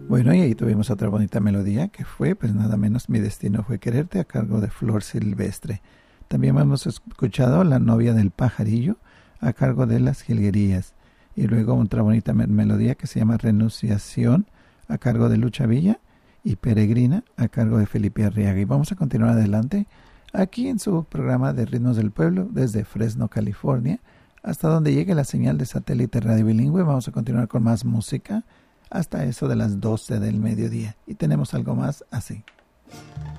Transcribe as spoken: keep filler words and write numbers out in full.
Bueno, y ahí tuvimos otra bonita melodía que fue, pues nada menos, Mi Destino Fue Quererte, a cargo de Flor Silvestre. También hemos escuchado La Novia del Pajarillo, a cargo de Las Jilguerías. Y luego otra bonita me- melodía que se llama Renunciación, a cargo de Lucha Villa, y Peregrina, a cargo de Felipe Arriaga. Y vamos a continuar adelante aquí en su programa de Ritmos del Pueblo, desde Fresno, California, hasta donde llegue la señal de satélite radio bilingüe. Vamos a continuar con más música hasta eso de las doce del mediodía. Y tenemos algo más así.